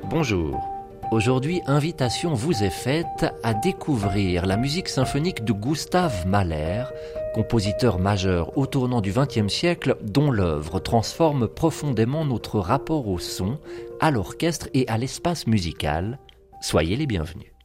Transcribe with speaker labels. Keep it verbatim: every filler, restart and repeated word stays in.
Speaker 1: Bonjour. Aujourd'hui, invitation vous est faite à découvrir la musique symphonique de Gustav Mahler, compositeur majeur au tournant du vingtième siècle, dont l'œuvre transforme profondément notre rapport au son, à l'orchestre et à l'espace musical. Soyez les bienvenus.